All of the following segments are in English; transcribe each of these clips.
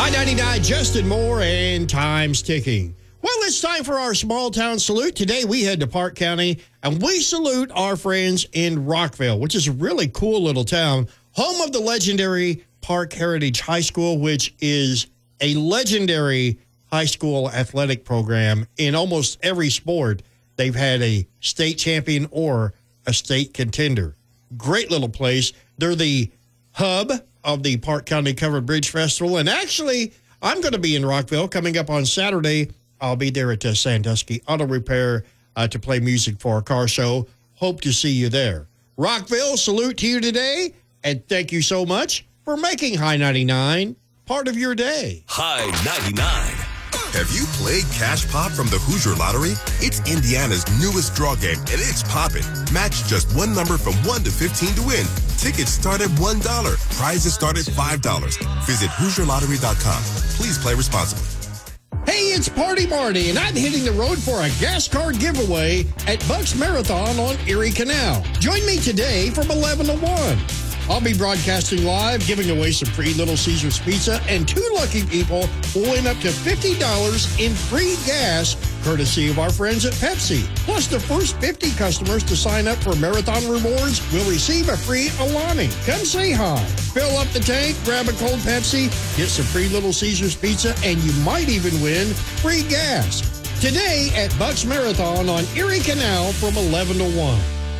High 99, Justin Moore, and time's ticking. Well, it's time for our small town salute. Today we head to Park County, and we salute our friends in Rockville, which is a really cool little town, home of the legendary Park Heritage High School, which is a legendary high school athletic program. In almost every sport, they've had a state champion or a state contender. Great little place. They're the hub of the Park County Covered Bridge Festival. And actually, I'm going to be in Rockville coming up on Saturday. I'll be there at Sandusky Auto Repair to play music for a car show. Hope to see you there. Rockville, salute to you today. And thank you so much for making High 99 part of your day. High 99. Have you played Cash Pop from the Hoosier Lottery? It's Indiana's newest draw game, and it's poppin'. Match just one number from 1 to 15 to win. Tickets start at $1. Prizes start at $5. Visit HoosierLottery.com. Please play responsibly. Hey, it's Party Marty, and I'm hitting the road for a gas card giveaway at Bucks Marathon on Erie Canal. Join me today from 11 to 1. I'll be broadcasting live, giving away some free Little Caesars pizza, and 2 lucky people will win up to $50 in free gas, courtesy of our friends at Pepsi. Plus, the first 50 customers to sign up for Marathon Rewards will receive a free Alani. Come say hi. Fill up the tank, grab a cold Pepsi, get some free Little Caesars pizza, and you might even win free gas. Today at Bucks Marathon on Erie Canal from 11 to 1.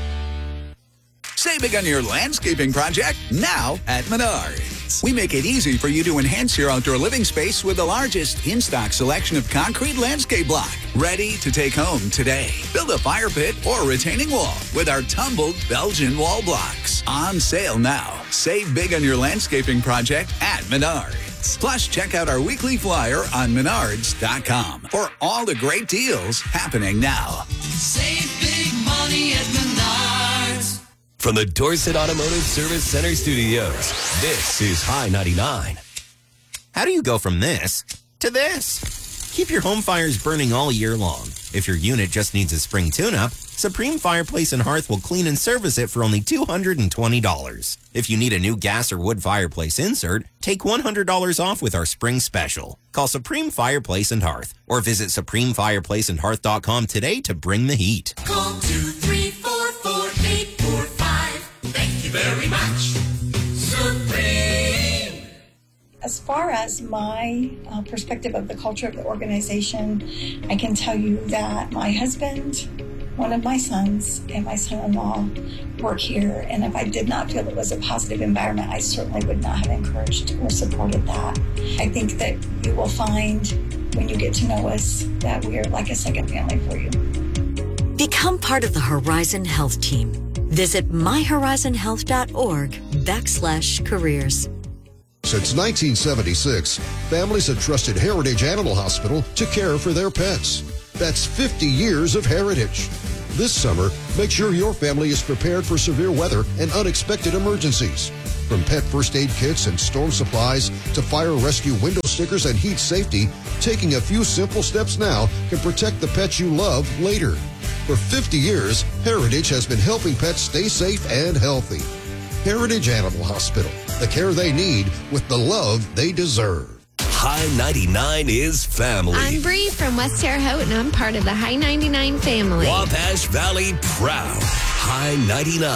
Save big on your landscaping project now at Menards. We make it easy for you to enhance your outdoor living space with the largest in-stock selection of concrete landscape block. Ready to take home today. Build a fire pit or retaining wall with our tumbled Belgian wall blocks. On sale now. Save big on your landscaping project at Menards. Plus, check out our weekly flyer on Menards.com for all the great deals happening now. Save big money at Menards. From the Dorset Automotive Service Center Studios, this is High 99. How do you go from this to this? Keep your home fires burning all year long. If your unit just needs a spring tune-up, Supreme Fireplace and Hearth will clean and service it for only $220. If you need a new gas or wood fireplace insert, take $100 off with our spring special. Call Supreme Fireplace and Hearth or visit SupremeFireplaceandHearth.com today to bring the heat. Call 2344845. Thank you very much. Supreme. As far as my perspective of the culture of the organization, I can tell you that my husband, one of my sons, and my son-in-law work here, and if I did not feel it was a positive environment, I certainly would not have encouraged or supported that. I think that you will find when you get to know us that we are like a second family for you. Become part of the Horizon Health team. Visit myhorizonhealth.org/careers. Since 1976, families have trusted Heritage Animal Hospital to care for their pets. That's 50 years of heritage. This summer, make sure your family is prepared for severe weather and unexpected emergencies. From pet first aid kits and storm supplies to fire rescue window stickers and heat safety, taking a few simple steps now can protect the pets you love later. For 50 years, Heritage has been helping pets stay safe and healthy. Heritage Animal Hospital, the care they need with the love they deserve. High 99 is family. I'm Bree from West Terre Haute, and I'm part of the High 99 family. Wabash Valley proud. High 99.